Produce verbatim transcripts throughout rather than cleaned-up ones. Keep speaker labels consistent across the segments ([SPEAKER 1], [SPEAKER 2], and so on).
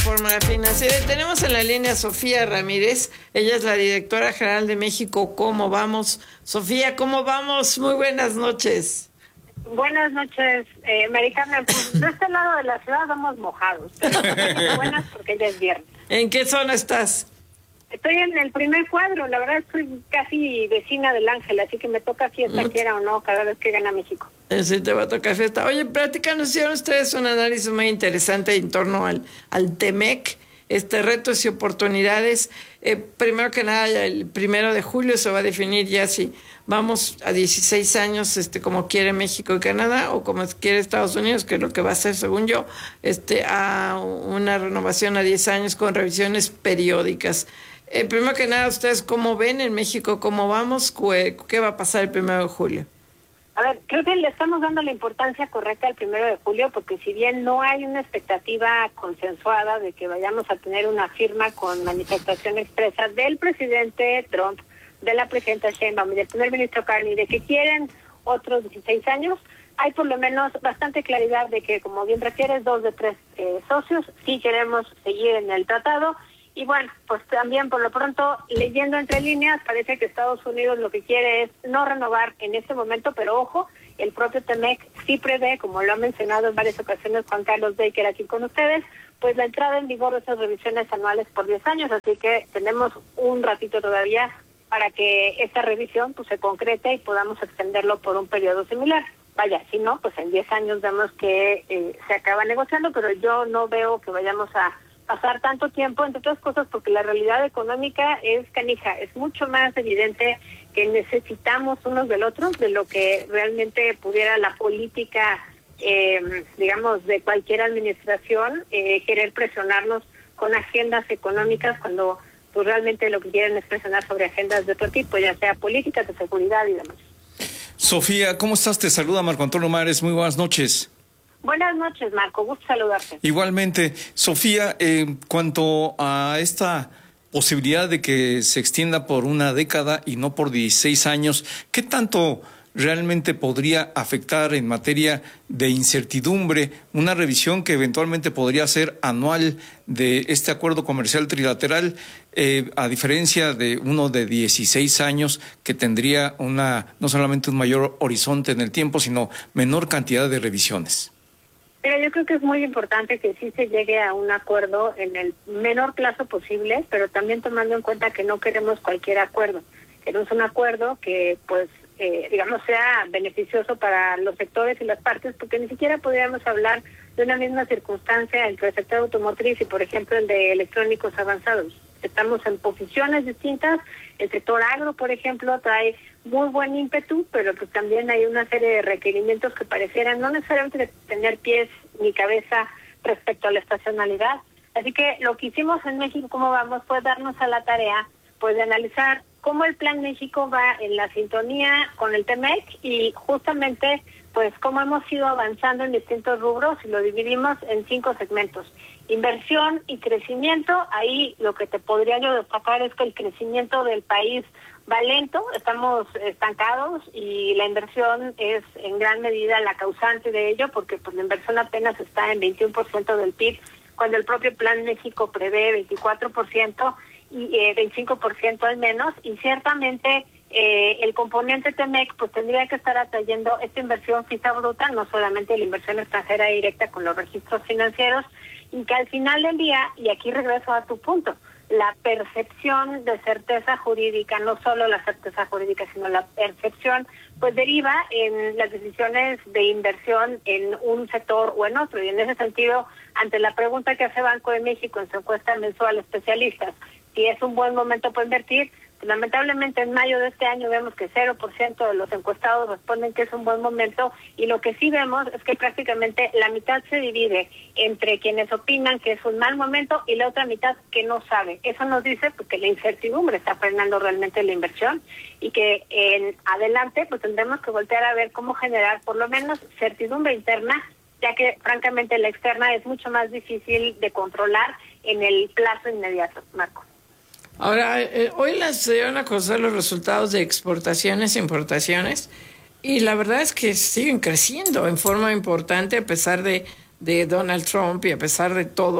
[SPEAKER 1] Forma financiera. Tenemos en la línea a Sofía Ramírez. Ella es la directora general de México. ¿Cómo vamos? Sofía, ¿cómo vamos? Muy buenas noches.
[SPEAKER 2] Buenas noches, eh, Maricarmen. Pues de este lado de la ciudad vamos mojados, pero buenas porque ya es viernes.
[SPEAKER 1] ¿En qué zona estás?
[SPEAKER 2] Estoy en el primer cuadro, la verdad estoy casi vecina del Ángel, así que me toca fiesta, mm. quiera o no, cada vez que gana México.
[SPEAKER 1] Sí, te va a tocar fiesta. Oye, platícanos, hicieron ustedes un análisis muy interesante en torno al, al TEMEC, este retos y oportunidades. Eh, primero que nada, el primero de julio se va a definir ya si vamos a dieciséis años, este, como quiere México y Canadá, o como quiere Estados Unidos, que es lo que va a hacer, según yo, este, a una renovación a diez años con revisiones periódicas. Eh, primero que nada, ¿ustedes cómo ven en México, cómo vamos? ¿Qué va a pasar el primero de julio?
[SPEAKER 2] A ver, creo que le estamos dando la importancia correcta al primero de julio, porque si bien no hay una expectativa consensuada de que vayamos a tener una firma con manifestación expresa del presidente Trump, de la presidenta Sheinbaum y del primer ministro Carney, de que quieren otros dieciséis años, hay por lo menos bastante claridad de que, como bien refieres, dos de tres eh, socios sí queremos seguir en el tratado. Y bueno, pues también por lo pronto, leyendo entre líneas, parece que Estados Unidos lo que quiere es no renovar en este momento, pero ojo, el propio TEMEC sí prevé, como lo ha mencionado en varias ocasiones Juan Carlos Baker aquí con ustedes, pues la entrada en vigor de esas revisiones anuales por diez años, así que tenemos un ratito todavía para que esta revisión pues se concrete y podamos extenderlo por un periodo similar. Vaya, si no, pues en diez años vemos que eh, se acaba negociando, pero yo no veo que vayamos a pasar tanto tiempo, entre otras cosas porque la realidad económica es canija, es mucho más evidente que necesitamos unos del otro de lo que realmente pudiera la política, eh, digamos, de cualquier administración, eh, querer presionarnos con agendas económicas cuando pues realmente lo que quieren es presionar sobre agendas de otro tipo, ya sea políticas de seguridad y demás.
[SPEAKER 3] Sofía, ¿cómo estás? Te saluda Marco Antonio Mares, muy buenas noches.
[SPEAKER 2] Buenas noches, Marco. Gusto saludarte.
[SPEAKER 3] Igualmente. Sofía, en cuanto a esta posibilidad de que se extienda por una década y no por dieciséis años, ¿qué tanto realmente podría afectar en materia de incertidumbre una revisión que eventualmente podría ser anual de este acuerdo comercial trilateral, eh, a diferencia de uno de dieciséis años que tendría una no solamente un mayor horizonte en el tiempo, sino menor cantidad de revisiones?
[SPEAKER 2] Pero yo creo que es muy importante que sí se llegue a un acuerdo en el menor plazo posible, pero también tomando en cuenta que no queremos cualquier acuerdo. Queremos un acuerdo que, pues, eh, digamos, sea beneficioso para los sectores y las partes, porque ni siquiera podríamos hablar de una misma circunstancia entre el sector automotriz y, por ejemplo, el de electrónicos avanzados. Estamos en posiciones distintas. El sector agro, por ejemplo, trae muy buen ímpetu, pero pues también hay una serie de requerimientos que parecieran no necesariamente tener pies ni cabeza respecto a la estacionalidad. Así que lo que hicimos en México, ¿cómo vamos? Fue darnos a la tarea pues de analizar cómo el Plan México va en la sintonía con el TEMEC y justamente pues cómo hemos ido avanzando en distintos rubros y lo dividimos en cinco segmentos. Inversión y crecimiento, ahí lo que te podría yo destacar es que el crecimiento del país va lento, estamos estancados y la inversión es en gran medida la causante de ello porque pues la inversión apenas está en veintiuno por ciento del P I B, cuando el propio Plan México prevé veinticuatro por ciento y eh, veinticinco por ciento al menos, y ciertamente eh, el componente TEMEC pues tendría que estar atrayendo esta inversión fija bruta, no solamente la inversión extranjera directa con los registros financieros, y que al final del día, y aquí regreso a tu punto, la percepción de certeza jurídica, no solo la certeza jurídica, sino la percepción, pues deriva en las decisiones de inversión en un sector o en otro. Y en ese sentido, ante la pregunta que hace Banco de México en su encuesta mensual especialistas, si es un buen momento para invertir, lamentablemente en mayo de este año vemos que cero por ciento de los encuestados responden que es un buen momento y lo que sí vemos es que prácticamente la mitad se divide entre quienes opinan que es un mal momento y la otra mitad que no sabe. Eso nos dice pues, que la incertidumbre está frenando realmente la inversión y que en adelante pues tendremos que voltear a ver cómo generar por lo menos certidumbre interna, ya que francamente la externa es mucho más difícil de controlar en el plazo inmediato, Marco.
[SPEAKER 1] Ahora, eh, hoy las dieron a conocer los resultados de exportaciones e importaciones y la verdad es que siguen creciendo en forma importante a pesar de, de Donald Trump y a pesar de todo.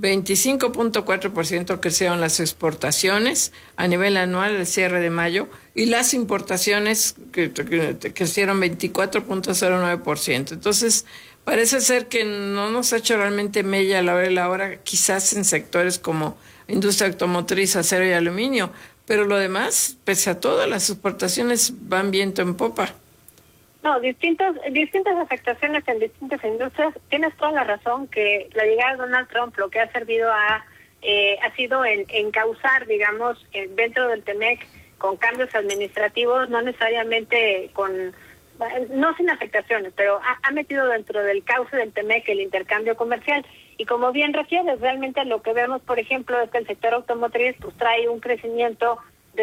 [SPEAKER 1] veinticinco punto cuatro por ciento crecieron las exportaciones a nivel anual al cierre de mayo y las importaciones que, que, que crecieron veinticuatro punto cero nueve por ciento. Entonces, parece ser que no nos ha hecho realmente mella a la hora de la hora, quizás en sectores como industria automotriz, acero y aluminio, pero lo demás, pese a todo, las exportaciones van viento en popa.
[SPEAKER 2] No, distintas, distintas afectaciones en distintas industrias. Tienes toda la razón que la llegada de Donald Trump lo que ha servido a, eh, ha sido en, en causar, digamos, dentro del TEMEC con cambios administrativos, no necesariamente con, no sin afectaciones, pero ha, ha metido dentro del cauce del TEMEC el intercambio comercial. Y como bien refieres, realmente lo que vemos, por ejemplo, es que el sector automotriz pues trae un crecimiento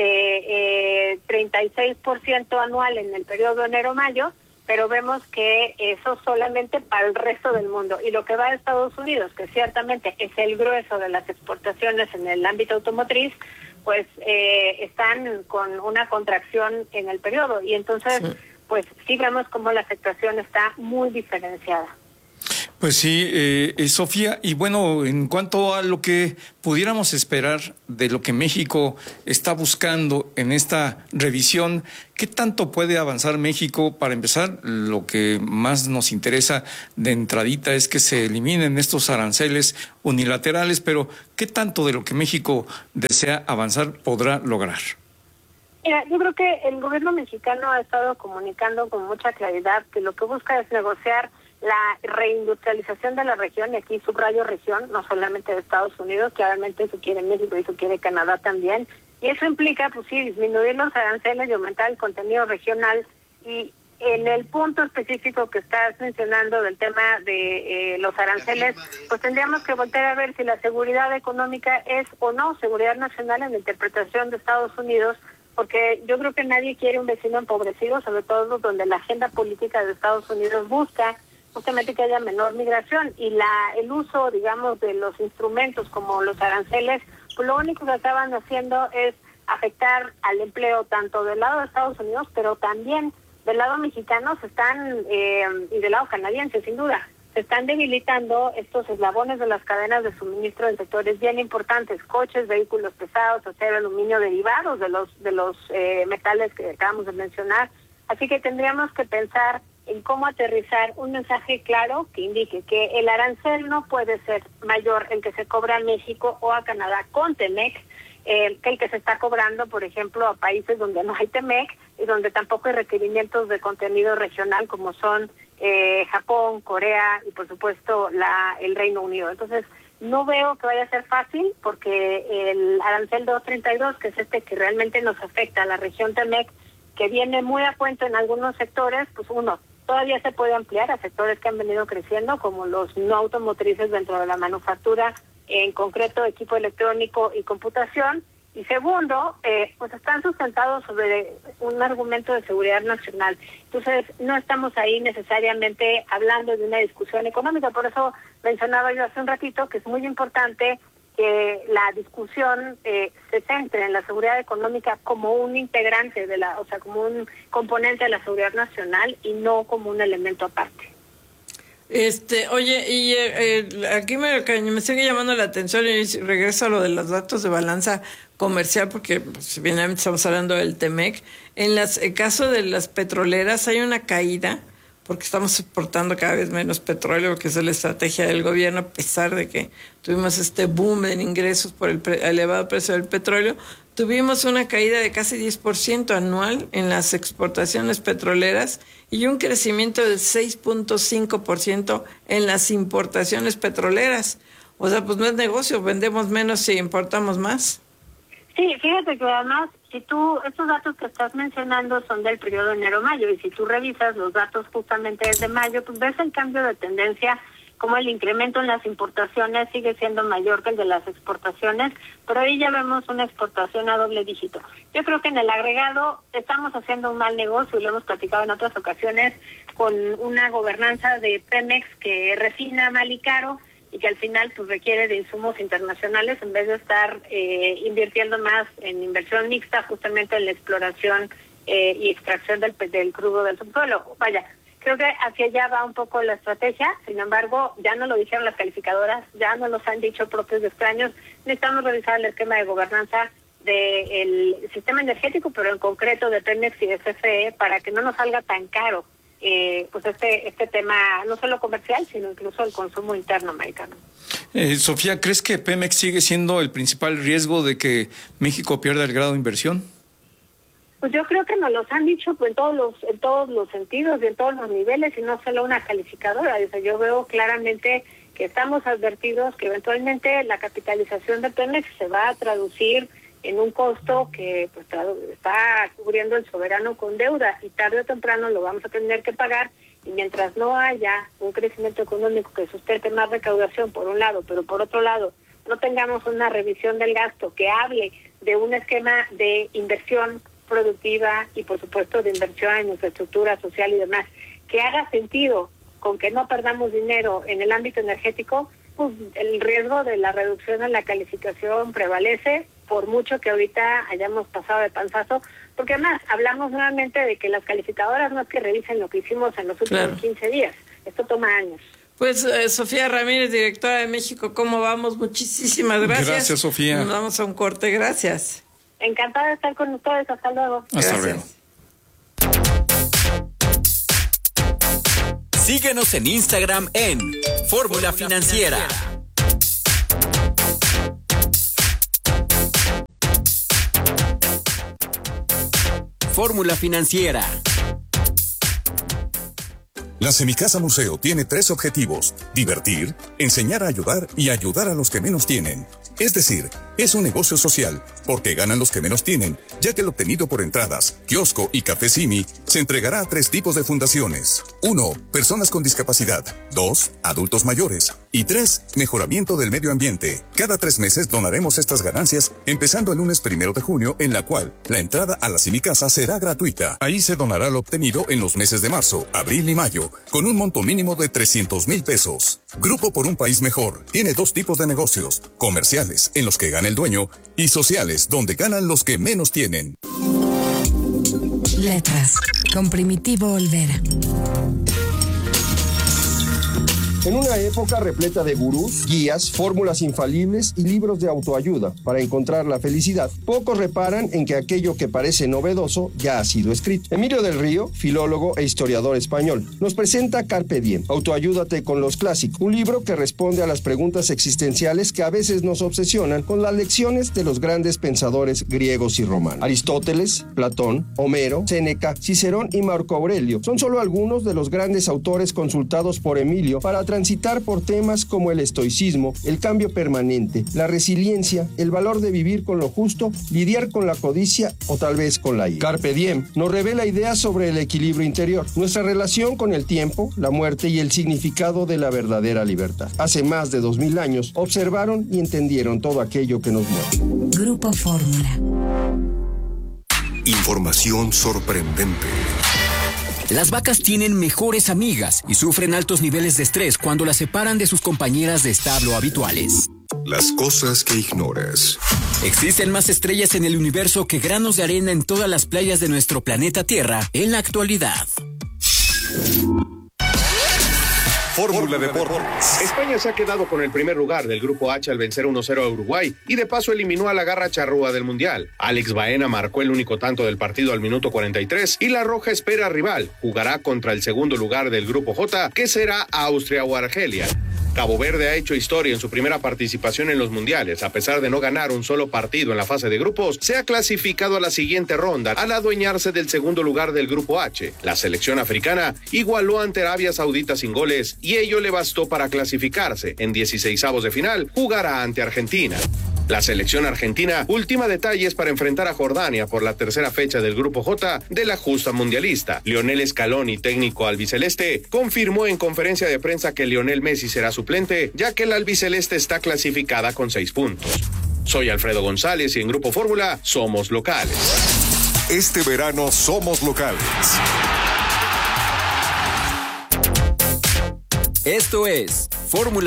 [SPEAKER 2] de eh, treinta y seis por ciento anual en el periodo enero-mayo, pero vemos que eso solamente para el resto del mundo. Y lo que va a Estados Unidos, que ciertamente es el grueso de las exportaciones en el ámbito automotriz, pues eh, están con una contracción en el periodo. Y entonces, sí. pues sí vemos como la afectación está muy diferenciada.
[SPEAKER 3] Pues sí, eh, eh, Sofía, y bueno, en cuanto a lo que pudiéramos esperar de lo que México está buscando en esta revisión, ¿qué tanto puede avanzar México? Para empezar, lo que más nos interesa de entradita es que se eliminen estos aranceles unilaterales, pero ¿qué tanto de lo que México desea avanzar podrá lograr?
[SPEAKER 2] Mira, yo creo que el gobierno mexicano ha estado comunicando con mucha claridad que lo que busca es negociar la reindustrialización de la región, y aquí subrayo región, no solamente de Estados Unidos, claramente eso quiere México y eso quiere Canadá también, y eso implica, pues sí, disminuir los aranceles y aumentar el contenido regional. Y en el punto específico que estás mencionando del tema de eh, los aranceles, pues tendríamos que volver a ver si la seguridad económica es o no seguridad nacional en la interpretación de Estados Unidos, porque yo creo que nadie quiere un vecino empobrecido, sobre todo donde la agenda política de Estados Unidos busca justamente que haya menor migración, y la el uso, digamos, de los instrumentos como los aranceles, pues lo único que estaban haciendo es afectar al empleo tanto del lado de Estados Unidos, pero también del lado mexicano se están, eh, y del lado canadiense, sin duda, se están debilitando estos eslabones de las cadenas de suministro en sectores bien importantes: coches, vehículos pesados, acero, aluminio, derivados de los de los eh, metales que acabamos de mencionar. Así que tendríamos que pensar en cómo aterrizar un mensaje claro que indique que el arancel no puede ser mayor el que se cobra a México o a Canadá con TEMEC, eh, que el que se está cobrando, por ejemplo, a países donde no hay TEMEC y donde tampoco hay requerimientos de contenido regional como son eh, Japón, Corea y por supuesto la el Reino Unido. Entonces, no veo que vaya a ser fácil, porque el arancel doscientos treinta y dos, que es este que realmente nos afecta a la región TEMEC, que viene muy a cuento en algunos sectores, pues uno, todavía se puede ampliar a sectores que han venido creciendo, como los no automotrices dentro de la manufactura, en concreto equipo electrónico y computación. Y segundo, eh, pues están sustentados sobre un argumento de seguridad nacional. Entonces, no estamos ahí necesariamente hablando de una discusión económica. Por eso mencionaba yo hace un ratito que es muy importante que la discusión eh, se centre en la seguridad económica como un integrante de la, o sea, como un componente de la seguridad nacional y no como un elemento aparte.
[SPEAKER 1] Este, oye, y eh, eh, aquí me, me sigue llamando la atención, y regreso a lo de los datos de balanza comercial, porque pues, bien estamos hablando del TEMEC. En las, el caso de las petroleras hay una caída, porque estamos exportando cada vez menos petróleo, que es la estrategia del gobierno, a pesar de que tuvimos este boom en ingresos por el pre- elevado precio del petróleo. Tuvimos una caída de casi diez por ciento anual en las exportaciones petroleras y un crecimiento del seis punto cinco por ciento en las importaciones petroleras. O sea, pues no es negocio, vendemos menos si importamos más.
[SPEAKER 2] Sí, fíjate que además, si tú, estos datos que estás mencionando son del periodo enero-mayo, y si tú revisas los datos justamente desde mayo, pues ves el cambio de tendencia, como el incremento en las importaciones sigue siendo mayor que el de las exportaciones, pero ahí ya vemos una exportación a doble dígito. Yo creo que en el agregado estamos haciendo un mal negocio, y lo hemos platicado en otras ocasiones, con una gobernanza de Pemex que refina mal y caro, y que al final pues requiere de insumos internacionales en vez de estar eh, invirtiendo más en inversión mixta, justamente en la exploración eh, y extracción del, del crudo del subsuelo. Vaya, Creo que hacia allá va un poco la estrategia. Sin embargo, ya no lo dijeron las calificadoras, ya no los han dicho propios extraños. Necesitamos revisar el esquema de gobernanza del sistema energético, pero en concreto de Pemex y de C F E, para que no nos salga tan caro eh, pues este este tema, no solo comercial, sino incluso el consumo interno americano.
[SPEAKER 3] Eh, Sofía, ¿crees que Pemex sigue siendo el principal riesgo de que México pierda el grado de inversión?
[SPEAKER 2] Pues yo creo que nos los han dicho pues, en todos los en todos los sentidos y en todos los niveles, y no solo una calificadora. O sea, yo veo claramente que estamos advertidos que eventualmente la capitalización de Pemex se va a traducir en un costo que pues, está cubriendo el soberano con deuda, y tarde o temprano lo vamos a tener que pagar. Y mientras no haya un crecimiento económico que sustente más recaudación por un lado, pero por otro lado no tengamos una revisión del gasto que hable de un esquema de inversión productiva y por supuesto de inversión en infraestructura social y demás, que haga sentido con que no perdamos dinero en el ámbito energético, pues el riesgo de la reducción en la calificación prevalece, por mucho que ahorita hayamos pasado de panzazo, porque además hablamos nuevamente de que las calificadoras no es que revisen lo que hicimos en los últimos claro. quince días, esto toma años.
[SPEAKER 1] Pues eh, Sofía Ramírez, directora de México, ¿cómo vamos? Muchísimas gracias.
[SPEAKER 3] Gracias, Sofía.
[SPEAKER 1] Nos vamos a un corte, gracias.
[SPEAKER 2] Encantada de estar con ustedes, hasta luego.
[SPEAKER 3] Hasta luego.
[SPEAKER 4] Síguenos en Instagram en Fórmula Financiera. Fórmula Financiera.
[SPEAKER 5] La Semicasa Museo tiene tres objetivos: divertir, enseñar a ayudar y ayudar a los que menos tienen. Es decir, es un negocio social, porque ganan los que menos tienen, ya que el obtenido por entradas, kiosco y café Simi se entregará a tres tipos de fundaciones. Uno, personas con discapacidad. Dos, adultos mayores. Y tres, mejoramiento del medio ambiente. Cada tres meses donaremos estas ganancias, empezando el lunes primero de junio, en la cual la entrada a la Semicasa será gratuita. Ahí se donará lo obtenido en los meses de marzo, abril y mayo, con un monto mínimo de trescientos mil pesos. Grupo por un País Mejor tiene dos tipos de negocios: comerciales, en los que gana el dueño, y sociales, donde ganan los que menos tienen.
[SPEAKER 6] Letras, con Primitivo Olvera.
[SPEAKER 7] En una época repleta de gurús, guías, fórmulas infalibles y libros de autoayuda para encontrar la felicidad, pocos reparan en que aquello que parece novedoso ya ha sido escrito. Emilio del Río, filólogo e historiador español, nos presenta Carpe Diem, Autoayúdate con los clásicos, un libro que responde a las preguntas existenciales que a veces nos obsesionan con las lecciones de los grandes pensadores griegos y romanos. Aristóteles, Platón, Homero, Séneca, Cicerón y Marco Aurelio son solo algunos de los grandes autores consultados por Emilio para transitar por temas como el estoicismo, el cambio permanente, la resiliencia, el valor de vivir con lo justo, lidiar con la codicia o tal vez con la ira. Carpe Diem nos revela ideas sobre el equilibrio interior, nuestra relación con el tiempo, la muerte y el significado de la verdadera libertad. Hace más de dos mil años observaron y entendieron todo aquello que nos mueve.
[SPEAKER 6] Grupo Fórmula.
[SPEAKER 5] Información sorprendente.
[SPEAKER 4] Las vacas tienen mejores amigas y sufren altos niveles de estrés cuando las separan de sus compañeras de establo habituales.
[SPEAKER 5] Las cosas que ignoras.
[SPEAKER 4] Existen más estrellas en el universo que granos de arena en todas las playas de nuestro planeta Tierra en la actualidad.
[SPEAKER 8] Fórmula Deportes. España se ha quedado con el primer lugar del Grupo H al vencer uno cero a Uruguay y de paso eliminó a la garra charrúa del Mundial. Alex Baena marcó el único tanto del partido al minuto cuarenta y tres y la Roja espera rival. Jugará contra el segundo lugar del Grupo J, que será Austria o Argelia. Cabo Verde ha hecho historia en su primera participación en los mundiales. A pesar de no ganar un solo partido en la fase de grupos, se ha clasificado a la siguiente ronda al adueñarse del segundo lugar del Grupo H. La selección africana igualó ante Arabia Saudita sin goles y ello le bastó para clasificarse. En dieciseisavos de final jugará ante Argentina. La selección argentina ultima detalles para enfrentar a Jordania por la tercera fecha del Grupo J de la justa mundialista. Lionel Scaloni, técnico albiceleste, confirmó en conferencia de prensa que Lionel Messi será suplente, ya que la albiceleste está clasificada con seis puntos. Soy Alfredo González y en Grupo Fórmula somos locales.
[SPEAKER 5] Este verano somos locales.
[SPEAKER 4] Esto es Fórmula